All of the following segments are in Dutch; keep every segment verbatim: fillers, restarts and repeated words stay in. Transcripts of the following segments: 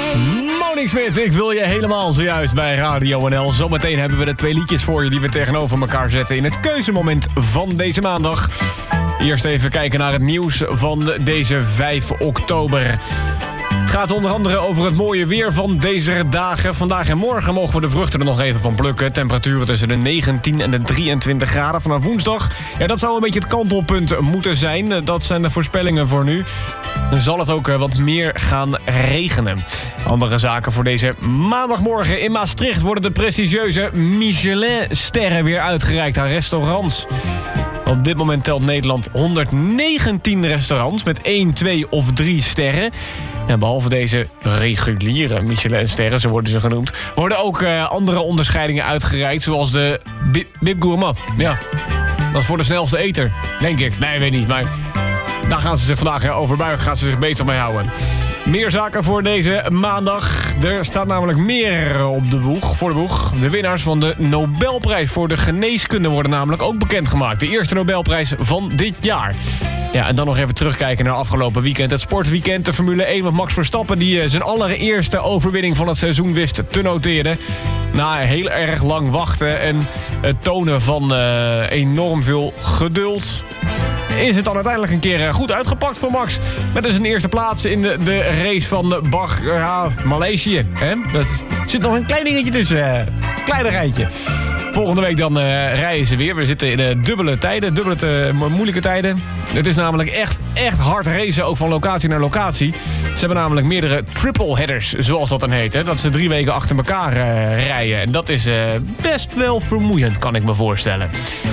Monique Smit, ik wil je helemaal zojuist bij Radio N L. Zometeen hebben we de twee liedjes voor je die we tegenover elkaar zetten in het keuzemoment van deze maandag. Eerst even kijken naar het nieuws van deze vijf oktober. Het gaat onder andere over het mooie weer van deze dagen. Vandaag en morgen mogen we de vruchten er nog even van plukken. Temperaturen tussen de negentien en de drieëntwintig graden vanaf woensdag. Ja, dat zou een beetje het kantelpunt moeten zijn. Dat zijn de voorspellingen voor nu. Dan zal het ook wat meer gaan regenen. Andere zaken voor deze maandagmorgen. In Maastricht worden de prestigieuze Michelin-sterren weer uitgereikt aan restaurants. Op dit moment telt Nederland honderdnegentien restaurants met één, twee of drie sterren. En behalve deze reguliere Michelin-sterren, zo worden ze genoemd, worden ook uh, andere onderscheidingen uitgereikt, zoals de Bib, Bib Gourmand. Ja, dat is voor de snelste eter, denk ik. Nee, weet niet, maar daar gaan ze zich vandaag over buigen, gaan ze zich bezig mee houden. Meer zaken voor deze maandag. Er staat namelijk meer op de boeg, voor de boeg. De winnaars van de Nobelprijs voor de geneeskunde worden namelijk ook bekendgemaakt. De eerste Nobelprijs van dit jaar. Ja, en dan nog even terugkijken naar afgelopen weekend. Het sportweekend, de Formule één met Max Verstappen, die zijn allereerste overwinning van het seizoen wist te noteren. Na heel erg lang wachten en het tonen van uh, enorm veel geduld, is het dan uiteindelijk een keer goed uitgepakt voor Max. Met dus een eerste plaats in de, de race van Bach, ja, Maleisië. Hè? Dat zit nog een klein dingetje tussen. Kleinigheidje. Volgende week dan uh, rijden ze weer. We zitten in uh, dubbele tijden, dubbele te, moeilijke tijden. Het is namelijk echt, echt hard racen, ook van locatie naar locatie. Ze hebben namelijk meerdere triple headers, zoals dat dan heet. Hè? Dat ze drie weken achter elkaar uh, rijden. En dat is uh, best wel vermoeiend, kan ik me voorstellen.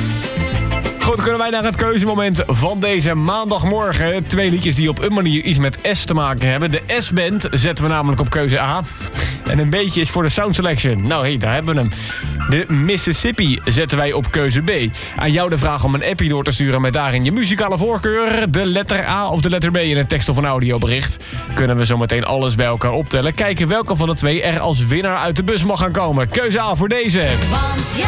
Goed, kunnen wij naar het keuzemoment van deze maandagmorgen. Twee liedjes die op een manier iets met S te maken hebben. De S-band zetten we namelijk op keuze A. En een beetje is voor de sound selection. Nou, hé, hey, daar hebben we hem. De Mississippi zetten wij op keuze B. Aan jou de vraag om een appie door te sturen met daarin je muzikale voorkeur. De letter A of de letter B in het tekst- of een audiobericht. Kunnen we zo meteen alles bij elkaar optellen. Kijken welke van de twee er als winnaar uit de bus mag gaan komen. Keuze A voor deze. Want ja.